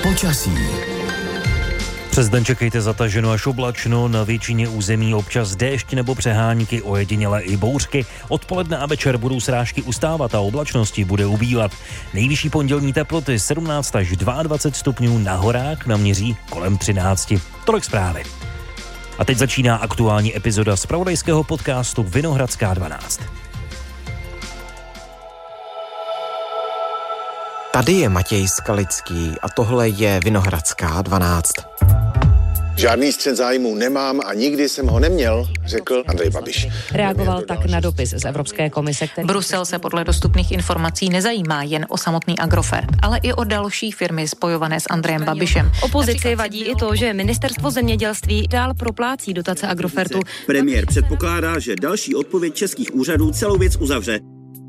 Počasí. Přes den čekejte zataženo až oblačno, na většině území občas déšť nebo přehánky, ojediněle i bouřky. Odpoledne a večer budou srážky ustávat a oblačnosti bude ubývat. Nejvyšší pondělní teploty 17 až 22 stupňů, na horách naměří kolem 13. Tolik zprávy. A teď začíná aktuální epizoda zpravodajského podcastu Vinohradská 12. Tady je Matěj Skalický a tohle je Vinohradská 12. Žádný střet zájmů nemám a nikdy jsem ho neměl, řekl Andrej Babiš. Reagoval tak na dopis z Evropské komise, který... Brusel se podle dostupných informací nezajímá jen o samotný Agrofert, ale i o další firmy spojované s Andrejem Babišem. Opozici vadí i to, že ministerstvo zemědělství dál proplácí dotace Agrofertu. Premiér předpokládá, že další odpověď českých úřadů celou věc uzavře.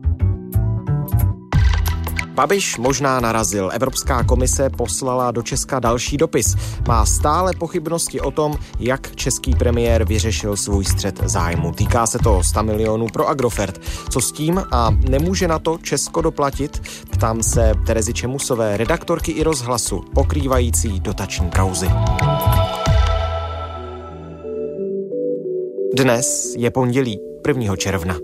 Babiš možná narazil. Evropská komise poslala do Česka další dopis. Má stále pochybnosti o tom, jak český premiér vyřešil svůj střet zájmu. Týká se to 100 milionů pro Agrofert. Co s tím a nemůže na to Česko doplatit? Ptám se Terezy Čemusové, redaktorky i Rozhlasu, pokrývající dotační kauzy. Dnes je pondělí 1. června.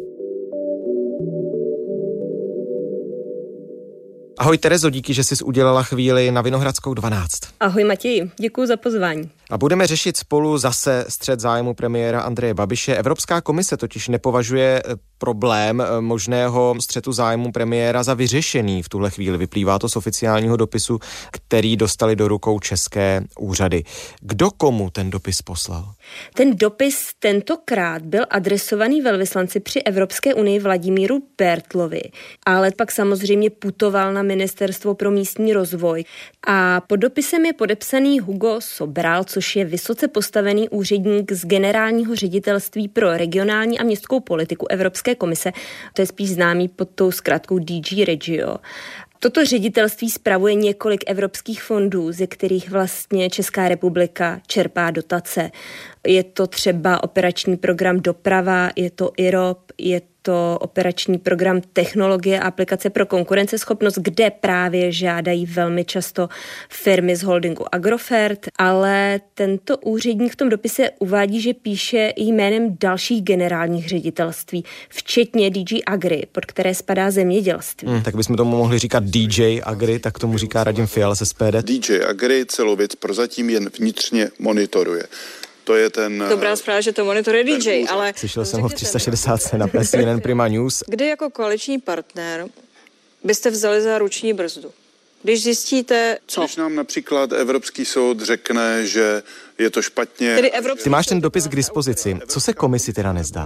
Ahoj Terezo, díky, že jsi udělala chvíli na Vinohradskou 12. Ahoj Matěji, děkuji za pozvání. A budeme řešit spolu zase střet zájmu premiéra Andreje Babiše. Evropská komise totiž nepovažuje problém možného střetu zájmu premiéra za vyřešený. V tuhle chvíli vyplývá to z oficiálního dopisu, který dostali do rukou české úřady. Kdo komu ten dopis poslal? Ten dopis tentokrát byl adresovaný velvyslanci při Evropské unii Vladimíru Bertlovi, ale pak samozřejmě putoval na Ministerstvo pro místní rozvoj. A pod dopisem je podepsaný Hugo Sobral, což je vysoce postavený úředník z Generálního ředitelství pro regionální a městskou politiku Evropské komise. To je spíš známý pod tou zkratkou DG Regio. Toto ředitelství spravuje několik evropských fondů, ze kterých vlastně Česká republika čerpá dotace. Je to třeba operační program Doprava, je to IROP, je to operační program Technologie a aplikace pro konkurenceschopnost, kde právě žádají velmi často firmy z holdingu Agrofert, ale tento úředník v tom dopise uvádí, že píše i jménem dalších generálních ředitelství, včetně DG Agri, pod které spadá zemědělství. Tak bychom tomu mohli říkat DJ Agri, tak tomu říká Radim Fiala z SPD. DJ Agri celou věc prozatím jen vnitřně monitoruje. To je ten... Dobrá zpráva, že to monitoruje DJ, ale... Slyšel jsem ho v 360 na CNN Prima News. Kdy jako koaliční partner byste vzali za ruční brzdu? Když zjistíte, co? Když nám například Evropský soud řekne, že je to špatně... Ty máš ten dopis k dispozici. Co se komisi teda nezdá?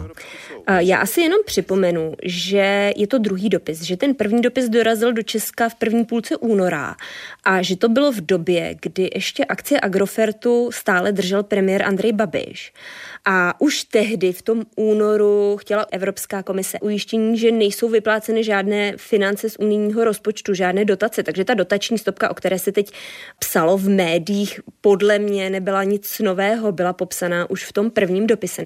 Já asi jenom připomenu, že je to druhý dopis, že ten první dopis dorazil do Česka v první půlce února a že to bylo v době, kdy ještě akcie Agrofertu stále držel premiér Andrej Babiš. A už tehdy v tom únoru chtěla Evropská komise ujištění, že nejsou vypláceny žádné finance z unijního rozpočtu, žádné dotace, takže ta dotační stopka, o které se teď psalo v médiích, podle mě nebyla nic nového, byla popsaná už v tom prvním dopise.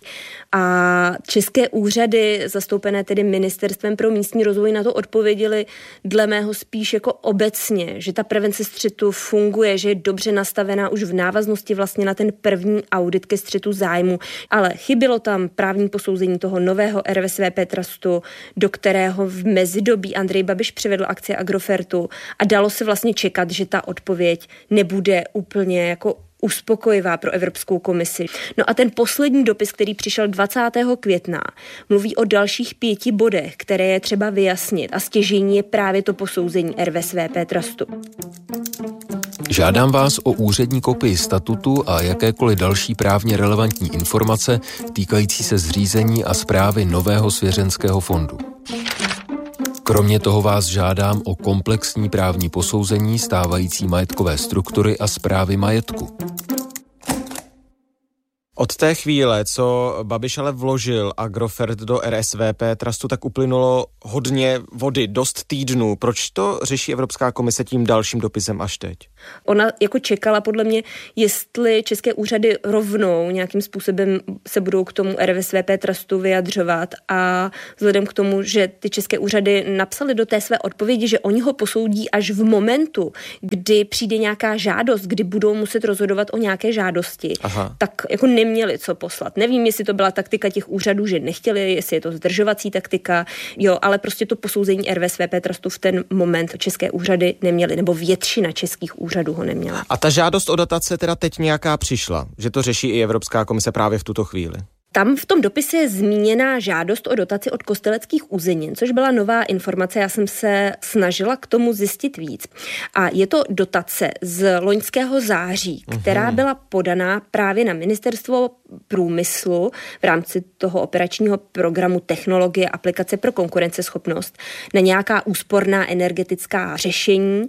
A české úřady, zastoupené tedy Ministerstvem pro místní rozvoj, na to odpověděly dle mého spíš jako obecně, že ta prevence střetu funguje, že je dobře nastavená už v návaznosti vlastně na ten první audit ke střetu zájmu, ale chybělo tam právní posouzení toho nového RVSVP trustu, do kterého v mezidobí Andrej Babiš převedl akcie Agrofertu a dalo se vlastně čekat, že ta odpověď nebude úplně jako uspokojivá pro Evropskou komisi. No a ten poslední dopis, který přišel 20. května, mluví o dalších 5 bodech, které je třeba vyjasnit a stěžejní je právě to posouzení RVSVP trustu. Žádám vás o úřední kopii statutu a jakékoliv další právně relevantní informace týkající se zřízení a správy nového svěřenského fondu. Kromě toho vás žádám o komplexní právní posouzení stávající majetkové struktury a správy majetku. Od té chvíle, co Babiš ale vložil Agrofert do RSVP trustu, tak uplynulo hodně vody, dost týdnů. Proč to řeší Evropská komise tím dalším dopisem až teď? Ona jako čekala podle mě, jestli české úřady rovnou nějakým způsobem se budou k tomu RSVP trustu vyjadřovat, a vzhledem k tomu, že ty české úřady napsaly do té své odpovědi, že oni ho posoudí až v momentu, kdy přijde nějaká žádost, kdy budou muset rozhodovat o nějaké žádosti, tak jako neměli co poslat. Nevím, jestli to byla taktika těch úřadů, že nechtěli, jestli je to zdržovací taktika, ale prostě to posouzení RSVP trustu v ten moment české úřady neměly, nebo většina českých úřadů ho neměla. A ta žádost o dotace teda teď nějaká přišla, že to řeší i Evropská komise právě v tuto chvíli? Tam v tom dopise je zmíněná žádost o dotaci od Kosteleckých uzenin, což byla nová informace, já jsem se snažila k tomu zjistit víc. A je to dotace z loňského září, která byla podaná právě na Ministerstvo průmyslu v rámci toho operačního programu Technologie a aplikace pro konkurenceschopnost na nějaká úsporná energetická řešení,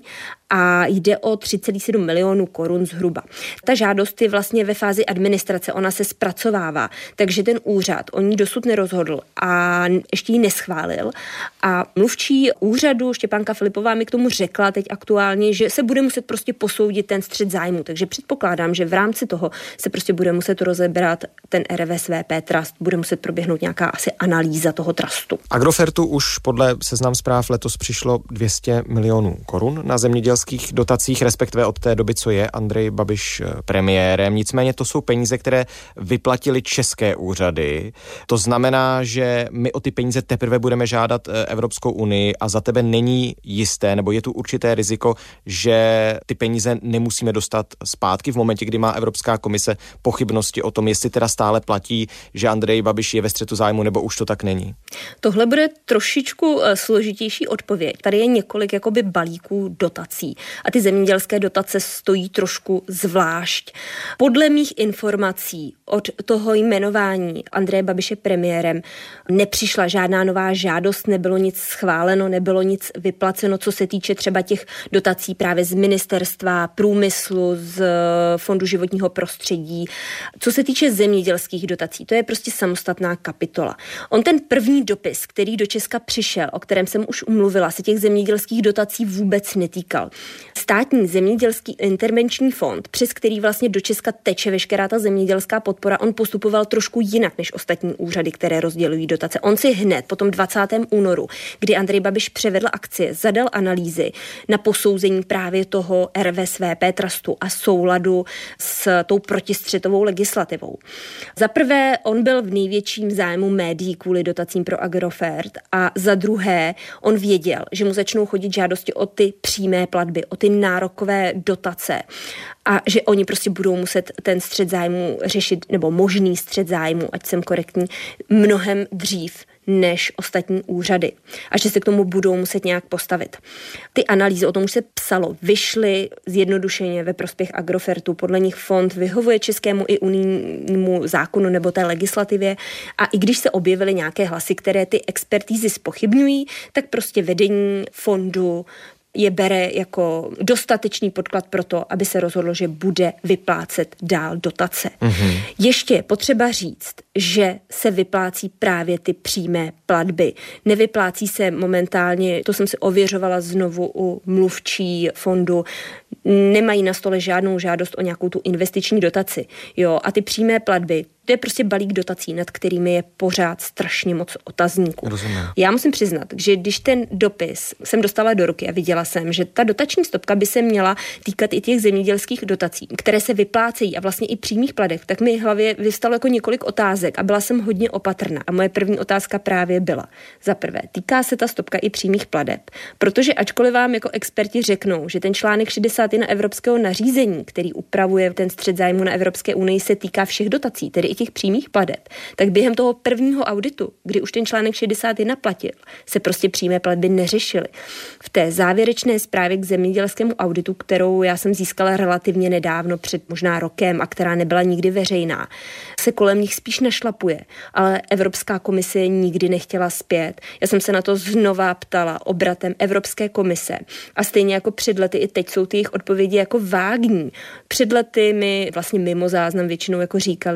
a jde o 3,7 milionů korun zhruba. Ta žádost je vlastně ve fázi administrace, ona se zpracovává, takže ten úřad o ní dosud nerozhodl a ještě ji neschválil. A mluvčí úřadu Štěpánka Filipová mi k tomu řekla teď aktuálně, že se bude muset prostě posoudit ten střet zájmu, takže předpokládám, že v rámci toho se prostě bude muset rozebrat ten RSVP trust, bude muset proběhnout nějaká asi analýza toho trustu. Agrofertu už podle Seznam Zpráv letos přišlo 200 milionů korun na zemědělských dotacích, respektive od té doby, co je Andrej Babiš premiérem. Nicméně to jsou peníze, které vyplatili české úřady. To znamená, že my o ty peníze teprve budeme žádat Evropskou unii a za tebe není jisté, nebo je tu určité riziko, že ty peníze nemusíme dostat zpátky v momentě, kdy má Evropská komise pochybnosti o tom, jestli teda stále platí, že Andrej Babiš je ve střetu zájmu, nebo už to tak není. Tohle bude trošičku složitější odpověď. Tady je několik jakoby balíků dotací a ty zemědělské dotace stojí trošku zvlášť. Podle mých informací od toho jmenování Andreje Babiše premiérem nepřišla žádná nová žádost, nebylo nic schváleno, nebylo nic vyplaceno, co se týče třeba těch dotací právě z Ministerstva průmyslu, z Fondu životního prostředí. Co se týče zemědělských dotací, to je prostě samostatná kapitola. On ten první dopis, který do Česka přišel, o kterém jsem už mluvila, se těch zemědělských dotací vůbec netýkal. Státní zemědělský intervenční fond, přes který vlastně do Česka teče veškerá ta zemědělská podpora, on postupoval trošku jinak než ostatní úřady, které rozdělují dotace. On si hned po tom 20. únoru, kdy Andrej Babiš převedl akcie, zadal analýzy na posouzení právě toho RSVP trustu a souladu s tou protistřetovou legislativou. Za prvé, on byl v největším zájmu médií kvůli dotacím pro Agrofert, a za druhé, on věděl, že mu začnou chodit žádosti o ty přímé platby, o ty nárokové dotace a že oni prostě budou muset ten střet zájmu řešit, nebo možný střet zájmu, ať jsem korektní, mnohem dřív než ostatní úřady a že se k tomu budou muset nějak postavit. Ty analýzy, o tom už se psalo, vyšly zjednodušeně ve prospěch Agrofertu. Podle nich fond vyhovuje českému i unijnímu zákonu nebo té legislativě, a i když se objevily nějaké hlasy, které ty expertízy zpochybňují, tak prostě vedení fondu je bere jako dostatečný podklad pro to, aby se rozhodlo, že bude vyplácet dál dotace. Ještě je potřeba říct, že se vyplácí právě ty přímé platby. Nevyplácí se momentálně, to jsem si ověřovala znovu u mluvčí fondu, nemají na stole žádnou žádost o nějakou tu investiční dotaci. A ty přímé platby, to je prostě balík dotací, nad kterými je pořád strašně moc otazníků. Rozumím. Já musím přiznat, že když ten dopis jsem dostala do ruky a viděla jsem, že ta dotační stopka by se měla týkat i těch zemědělských dotací, které se vyplácejí a vlastně i přímých plateb, tak mi v hlavě vyvstalo jako několik otázek a byla jsem hodně opatrná. A moje první otázka právě byla: za prvé, týká se ta stopka i přímých plateb, protože ačkoliv vám jako experti řeknou, že ten článek 61 evropského nařízení, který upravuje ten střet zájmu na Evropské unii, se týká všech dotací, tedy i těch přímých plateb, tak během toho prvního auditu, kdy už ten článek 61 platil, se prostě přímé platby neřešily. V té závěrečné zprávě k zemědělskému auditu, kterou já jsem získala relativně nedávno, před možná rokem, a která nebyla nikdy veřejná, se kolem nich spíš našlapuje, ale Evropská komise je nikdy nechtěla zpět. Já jsem se na to znova ptala obratem Evropské komise a stejně jako před lety i teď jsou ty jejich odpovědi jako vágní. Před lety mi vlastně mimo záznam většinou jako říkali, že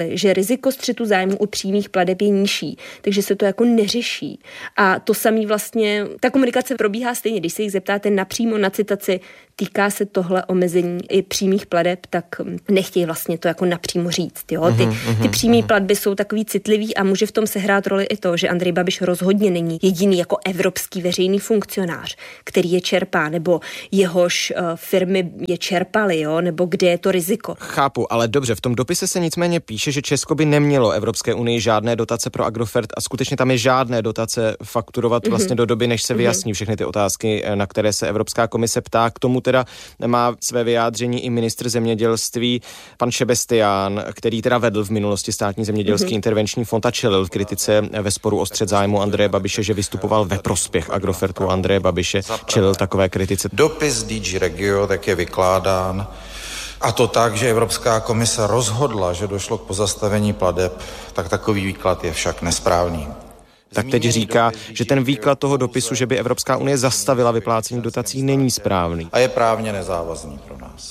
riziko střetu zájmu u přímých plateb je nižší, takže se to jako neřeší. A to samý vlastně, ta komunikace probíhá stejně, když se jich zeptáte napřímo na citaci, týká se tohle omezení i přímých plateb, tak nechtějí vlastně to jako napřímo říct. Jo? Ty přímé platby jsou takový citlivý a může v tom sehrát roli i to, že Andrej Babiš rozhodně není jediný jako evropský veřejný funkcionář, který je čerpá, nebo jehož firmy je čerpaly, jo? Nebo kde je to riziko. Chápu, ale dobře, v tom dopise se nicméně píše, že Česko by nemělo Evropské unii žádné dotace pro Agrofert a skutečně tam je žádné dotace fakturovat vlastně do doby, než se vyjasní všechny ty otázky, na které se Evropská komise ptá. K tomu teda má své vyjádření i ministr zemědělství pan Šebestián, který teda vedl v minulosti státní zemědělský intervenční fond a čelil v kritice ve sporu o střet zájmu Andreje Babiše, že vystupoval ve prospěch Agrofertu Andreje Babiše, čelil takové kritice. Dopis DG Regio tak je vykládán, a to tak, že Evropská komise rozhodla, že došlo k pozastavení plateb, tak takový výklad je však nesprávný. Tak teď říká, že ten výklad toho dopisu, že by Evropská unie zastavila vyplácení dotací, není správný. A je právně nezávazný pro nás.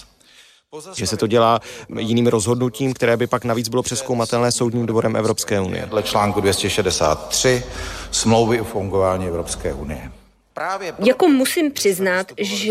Že se to dělá jiným rozhodnutím, které by pak navíc bylo přezkoumatelné soudním dvorem Evropské unie. Dle článku 263 smlouvy o fungování Evropské unie. Jako musím přiznat,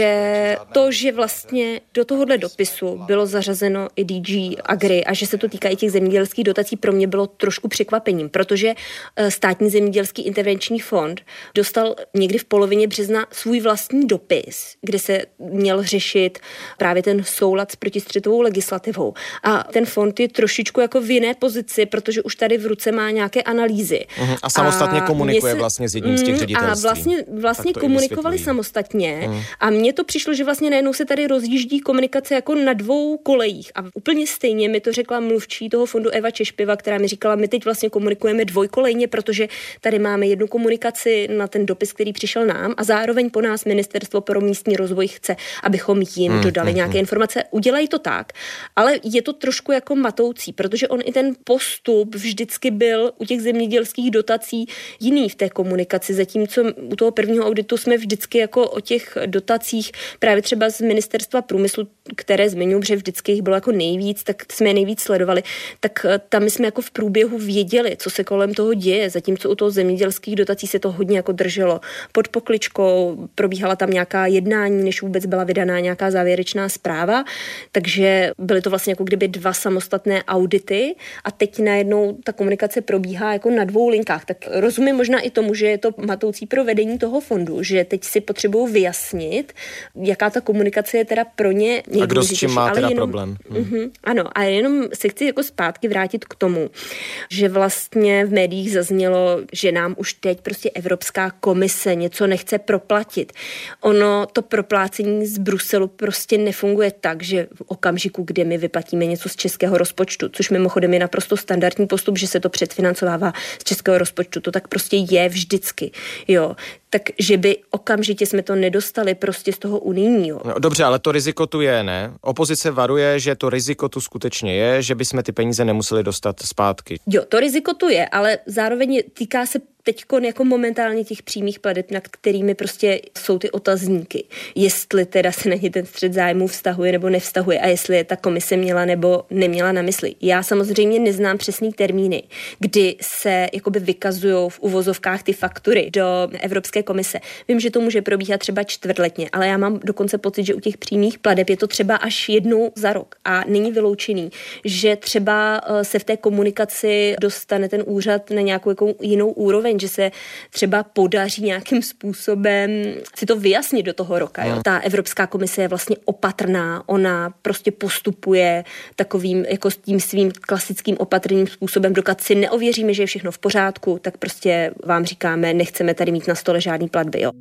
že to, že vlastně do tohohle dopisu bylo zařazeno i DG Agri a že se to týká i těch zemědělských dotací, pro mě bylo trošku překvapením, protože státní zemědělský intervenční fond dostal někdy v polovině března svůj vlastní dopis, kde se měl řešit právě ten soulad s protistřetovou legislativou. A ten fond je trošičku jako v jiné pozici, protože už tady v ruce má nějaké analýzy. A samostatně komunikuje vlastně s jedním z těch ředitelství. A vlastně komunikovali samostatně a mně to přišlo, že vlastně najednou se tady rozjíždí komunikace jako na dvou kolejích a úplně stejně mi to řekla mluvčí toho fondu Eva Češpiva, která mi říkala, my teď vlastně komunikujeme dvojkolejně, protože tady máme jednu komunikaci na ten dopis, který přišel nám a zároveň po nás Ministerstvo pro místní rozvoj chce, abychom jim dodali nějaké informace. Udělají to tak, ale je to trošku jako matoucí, protože on i ten postup vždycky byl u těch zemědělských dotací jiný v té komunikaci, zatímco u toho prvního auditu jsme vždycky jako o těch dotacích právě třeba z Ministerstva průmyslu, které zmiňuji, že vždycky jich bylo jako nejvíc, tak jsme je nejvíc sledovali, tak tam jsme jako v průběhu věděli, co se kolem toho děje, zatímco u toho zemědělských dotací se to hodně jako drželo pod pokličkou, probíhala tam nějaká jednání, než vůbec byla vydaná nějaká závěrečná zpráva, takže byly to vlastně jako kdyby dva samostatné audity a teď najednou ta komunikace probíhá jako na dvou linkách, tak rozumím možná i tomu, že je to matoucí pro vedení toho fondu, že teď si potřebují vyjasnit, jaká ta komunikace je teda pro ně nejdůležitější. A kdo s čím má teda problém. Ano, a jenom se chci jako zpátky vrátit k tomu, že vlastně v médiích zaznělo, že nám už teď prostě Evropská komise něco nechce proplatit. Ono to proplácení z Bruselu prostě nefunguje tak, že v okamžiku, kdy my vyplatíme něco z českého rozpočtu, což mimochodem je naprosto standardní postup, že se to předfinancovává z českého rozpočtu, to tak prostě je vždycky, jo. Takže by okamžitě jsme to nedostali prostě z toho unijního. No, dobře, ale to riziko tu je, ne? Opozice varuje, že to riziko tu skutečně je, že bychom ty peníze nemuseli dostat zpátky. Jo, to riziko tu je, ale zároveň týká se teďkon jako momentálně těch přímých plateb, nad kterými prostě jsou ty otazníky. Jestli teda se na ně ten střet zájmů vztahuje nebo nevztahuje a jestli je ta komise měla nebo neměla na mysli. Já samozřejmě neznám přesný termíny, kdy se jakoby vykazují v uvozovkách ty faktury do Evropské komise. Vím, že to může probíhat třeba čtvrtletně, ale já mám dokonce pocit, že u těch přímých plateb je to třeba až jednou za rok a není vyloučený, že třeba se v té komunikaci dostane ten úřad na nějakou jako jinou úroveň, že se třeba podaří nějakým způsobem si to vyjasnit do toho roka. Jo. Ta Evropská komise je vlastně opatrná, ona prostě postupuje takovým jako s tím svým klasickým opatrným způsobem, dokud si neověříme, že je všechno v pořádku, tak prostě vám říkáme, nechceme tady mít na stole žádný platby. Jo.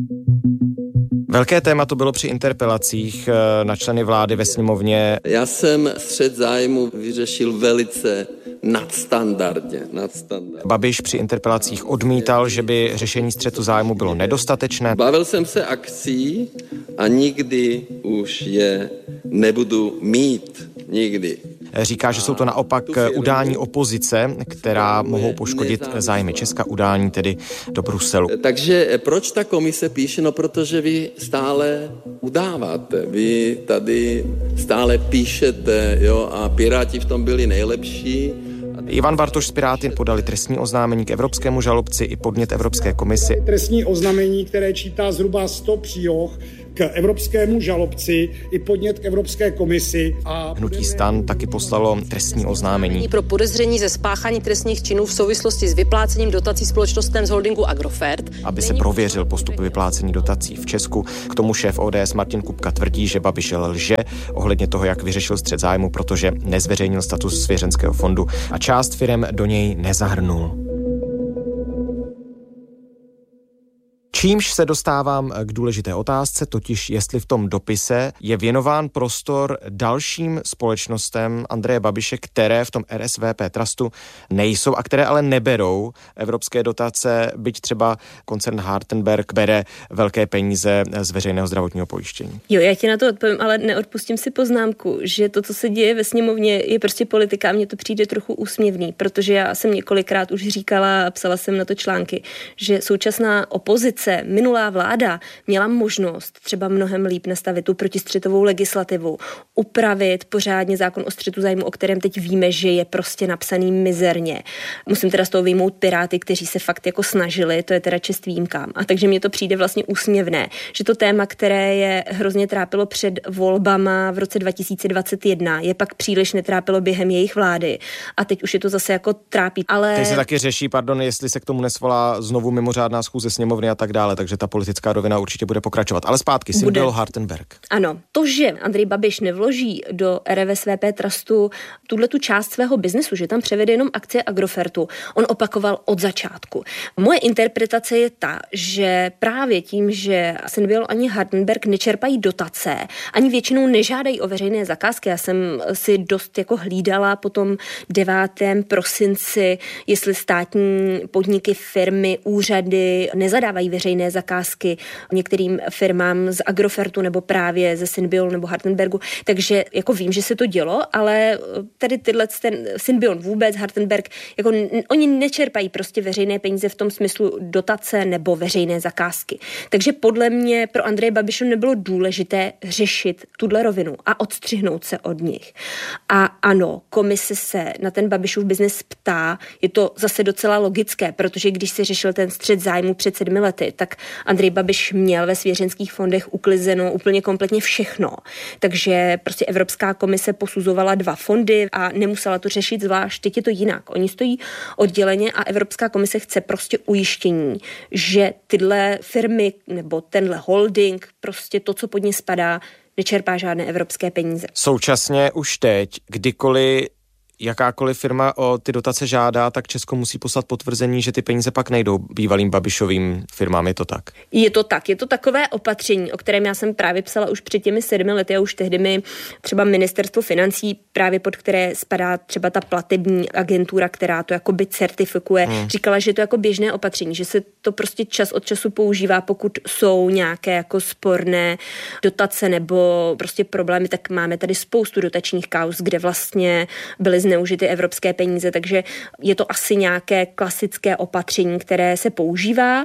Velké téma to bylo při interpelacích na členy vlády ve sněmovně. Já jsem střet zájmu vyřešil velice nadstandardně. Babiš při interpelacích odmítal, že by řešení střetu zájmu bylo nedostatečné. Bavil jsem se akcí a nikdy už je nebudu mít. Nikdy. Říká, že jsou to naopak udání opozice, která mohou poškodit zájmy Česka, udání tedy do Bruselu. Takže proč ta komise píše? No, protože vy stále udáváte. Vy tady stále píšete, jo, a Piráti v tom byli nejlepší. Ivan Bartoš z Piráty podali trestní oznámení k evropskému žalobci i podnět Evropské komisi. Trestní oznámení, které čítá zhruba 100 příloh, k evropskému žalobci i podnět k Evropské komisi. A Hnutí STAN taky poslalo trestní oznámení pro podezření ze spáchání trestných činů v souvislosti s vyplácením dotací společnostem z holdingu Agrofert, aby se prověřil postup vyplácení dotací v Česku. K tomu šéf ODS Martin Kupka tvrdí, že Babiš lže ohledně toho, jak vyřešil střet zájmu, protože nezveřejnil status svěřenského fondu a část firem do něj nezahrnul. Čímž se dostávám k důležité otázce, totiž jestli v tom dopise je věnován prostor dalším společnostem Andreje Babiše, které v tom RSVP trustu nejsou a které ale neberou evropské dotace, byť třeba koncern Hartenberg bere velké peníze z veřejného zdravotního pojištění. Jo, já ti na to odpovím, ale neodpustím si poznámku, že to, co se děje ve sněmovně, je prostě politika a mně to přijde trochu úsměvný, protože já jsem několikrát už říkala a psala jsem na to články, že současná opozice, minulá vláda měla možnost třeba mnohem líp nastavit tu protistřetovou legislativu, upravit pořádně zákon o střetu zájmu, o kterém teď víme, že je prostě napsaný mizerně. Musím teda z toho vyjmout Piráty, kteří se fakt jako snažili, to je teda čest výjimkám. A takže mně to přijde vlastně úsměvné, že to téma, které je hrozně trápilo před volbama v roce 2021, je pak příliš netrápilo během jejich vlády. A teď už je to zase jako trápí. Ale teď se taky řeší, jestli se k tomu nesvolá znovu mimořádná schůze sněmovny a tak dále, takže ta politická rovina určitě bude pokračovat. Ale zpátky, Symbol Hartenberg. Ano, to, že Andrej Babiš nevloží do RSVP trustu tu část svého biznesu, že tam převede jenom akcie Agrofertu, on opakoval od začátku. Moje interpretace je ta, že právě tím, že Symbol ani Hartenberg nečerpají dotace, ani většinou nežádají o veřejné zakázky. Já jsem si dost jako hlídala po tom 9. prosinci, jestli státní podniky, firmy, úřady nezadávají veřejné zakázky některým firmám z Agrofertu nebo právě ze Synbion nebo Hartenbergu. Takže jako vím, že se to dělo, ale tady ten Synbion vůbec, Hartenberg, jako oni nečerpají prostě veřejné peníze v tom smyslu dotace nebo veřejné zakázky. Takže podle mě pro Andreje Babiše nebylo důležité řešit tuhle rovinu a odstřihnout se od nich. A ano, komise se na ten Babišův biznes ptá, je to zase docela logické, protože když se řešil ten střet zájmu před 7 lety, tak Andrej Babiš měl ve svěřenských fondech uklizeno úplně kompletně všechno. Takže prostě Evropská komise posuzovala 2 fondy a nemusela to řešit zvlášť. Teď je to jinak. Oni stojí odděleně a Evropská komise chce prostě ujištění, že tyhle firmy nebo tenhle holding, prostě to, co pod ně spadá, nečerpá žádné evropské peníze. Současně už teď, kdykoliv jakákoliv firma o ty dotace žádá, tak Česko musí poslat potvrzení, že ty peníze pak nejdou bývalým Babišovým firmám, je to tak? Je to tak, je to takové opatření, o kterém já jsem právě psala už před těmi 7 lety a už tehdy mi třeba ministerstvo financí, právě pod které spadá třeba ta platební agentura, která to jakoby certifikuje, říkala, že je to jako běžné opatření, že se to prostě čas od času používá, pokud jsou nějaké jako sporné dotace nebo prostě problémy, tak máme tady spoustu dotačních kauz, kde vlastně byly zneužity evropské peníze, takže je to asi nějaké klasické opatření, které se používá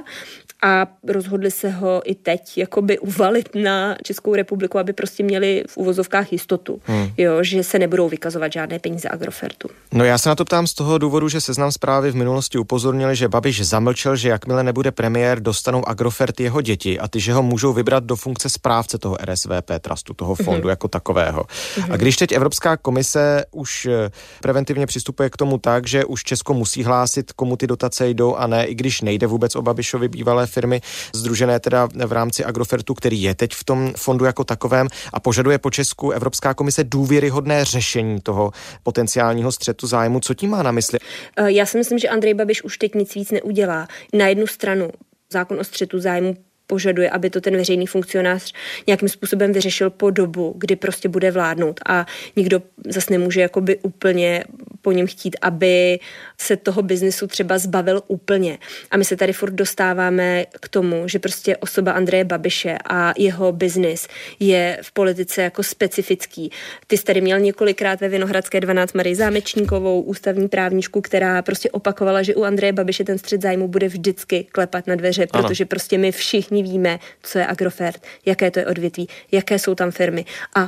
a rozhodli se ho i teď jakoby uvalit na Českou republiku, aby prostě měli v uvozovkách jistotu, jo, že se nebudou vykazovat žádné peníze Agrofertu. No já se na to ptám z toho důvodu, že Seznam Zprávy v minulosti upozornili, že Babiš zamlčel, že jakmile nebude premiér, dostanou Agrofert jeho děti a ty, že ho můžou vybrat do funkce správce toho RSVP trustu, toho fondu jako takového. A když teď Evropská komise už preventivně přistupuje k tomu tak, že už Česko musí hlásit, komu ty dotace jdou a ne, i když nejde vůbec o Babišovy bývalé firmy, sdružené teda v rámci Agrofertu, který je teď v tom fondu jako takovém a požaduje po Česku Evropská komise důvěryhodné řešení toho potenciálního střetu zájmu. Co tím má na mysli? Já si myslím, že Andrej Babiš už teď nic víc neudělá. Na jednu stranu zákon o střetu zájmu požaduje, aby to ten veřejný funkcionář nějakým způsobem vyřešil po dobu, kdy prostě bude vládnout a nikdo zase nemůže jakoby úplně po něm chtít, aby se toho biznesu třeba zbavil úplně. A my se tady furt dostáváme k tomu, že prostě osoba Andreje Babiše a jeho biznis je v politice jako specifický. Ty jsi tady měl několikrát ve Vinohradské 12 Marii Zámečníkovou, ústavní právničku, která prostě opakovala, že u Andreje Babiše ten střet zájmu bude vždycky klepat na dveře, protože prostě my všichni víme, co je Agrofert, jaké to je odvětví, jaké jsou tam firmy a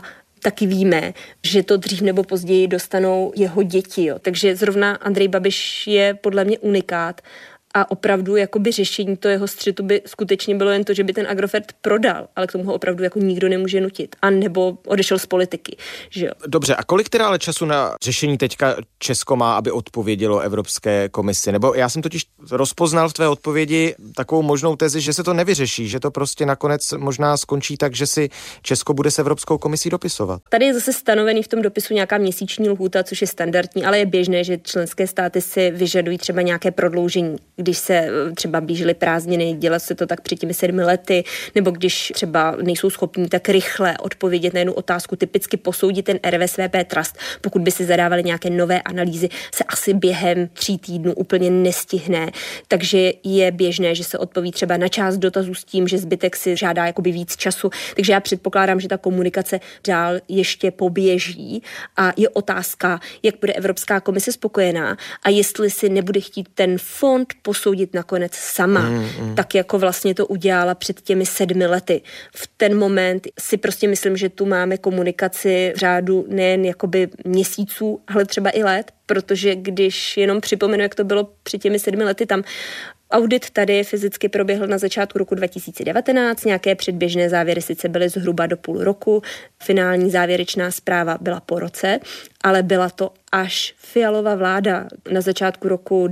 taky víme, že to dřív nebo později dostanou jeho děti. Jo. Takže zrovna Andrej Babiš je podle mě unikát a opravdu jakoby řešení toho jeho střetu by skutečně bylo jen to, že by ten Agrofert prodal, ale k tomu ho opravdu jako nikdo nemůže nutit. A nebo odešel z politiky. Že jo. Dobře, a kolik teda ale času na řešení teďka Česko má, aby odpovědělo Evropské komisi? Nebo já jsem totiž rozpoznal v tvé odpovědi takovou možnou tezi, že se to nevyřeší, že to prostě nakonec možná skončí tak, že si Česko bude s Evropskou komisí dopisovat. Tady je zase stanovený v tom dopisu nějaká měsíční lhůta, což je standardní, ale je běžné, že členské státy si vyžadují třeba nějaké prodloužení. Když se třeba blížily prázdniny, dělat se to tak před těmi 7 lety, nebo když třeba nejsou schopní tak rychle odpovědět na jednu otázku, typicky posoudit ten RVSVP Trust, pokud by si zadávali nějaké nové analýzy, se asi během 3 týdnů úplně nestihne. Takže je běžné, že se odpoví třeba na část dotazů s tím, že zbytek si žádá jakoby víc času. Takže já předpokládám, že ta komunikace dál ještě poběží a je otázka, jak bude Evropská komise spokojená a jestli si nebude chtít ten fond posoudit nakonec sama, tak jako vlastně to udělala před těmi 7 lety. V ten moment si prostě myslím, že tu máme komunikaci v řádu nejen jakoby měsíců, ale třeba i let, protože když jenom připomenu, jak to bylo před těmi 7 lety, tam audit tady fyzicky proběhl na začátku roku 2019, nějaké předběžné závěry sice byly zhruba do půl roku, finální závěrečná zpráva byla po roce, ale byla to až Fialova vláda na začátku roku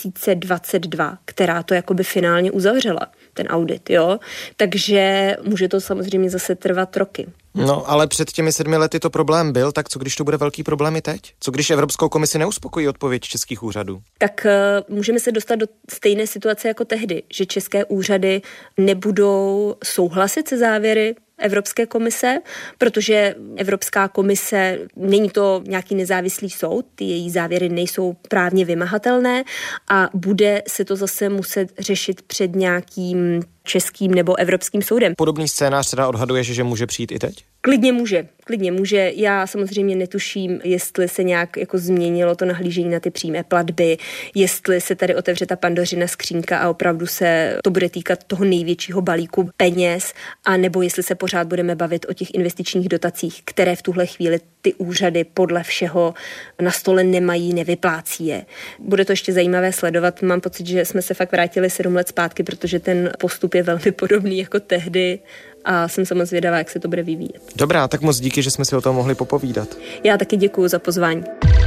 2022, která to jakoby finálně uzavřela, ten audit, jo. Takže může to samozřejmě zase trvat roky. No, ale před těmi 7 lety to problém byl, tak co když to bude velký problém i teď? Co když Evropskou komisi neuspokojí odpověď českých úřadů? Tak můžeme se dostat do stejné situace jako tehdy, že české úřady nebudou souhlasit se závěry Evropské komise, protože Evropská komise, není to nějaký nezávislý soud, ty její závěry nejsou právně vymahatelné a bude se to zase muset řešit před nějakým českým nebo evropským soudem. Podobný scénář teda odhaduješ, že může přijít i teď? Klidně může. Já samozřejmě netuším, jestli se nějak jako změnilo to nahlížení na ty přímé platby, jestli se tady otevře ta Pandořina skřínka a opravdu se to bude týkat toho největšího balíku peněz, a nebo jestli se pořád budeme bavit o těch investičních dotacích, které v tuhle chvíli ty úřady podle všeho na stole nemají, nevyplácí je. Bude to ještě zajímavé sledovat. Mám pocit, že jsme se fakt vrátili 7 let zpátky, protože ten postup je velmi podobný jako tehdy a jsem sama zvědavá, jak se to bude vyvíjet. Dobrá, tak moc díky, že jsme si o tom mohli popovídat. Já taky děkuju za pozvání.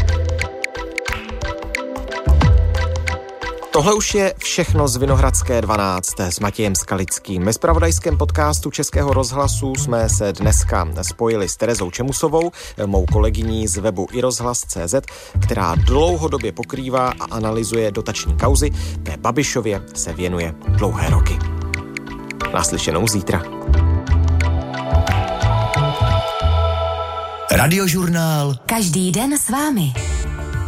Tohle už je všechno z Vinohradské 12 s Matějem Skalickým. Ve zpravodajském podcastu Českého rozhlasu jsme se dneska spojili s Terezou Čemusovou, mou kolegyní z webu iRozhlas.cz, která dlouhodobě pokrývá a analyzuje dotační kauzy. Té Babišově se věnuje dlouhé roky. Naslyšenou zítra. Radiožurnál. Každý den s vámi.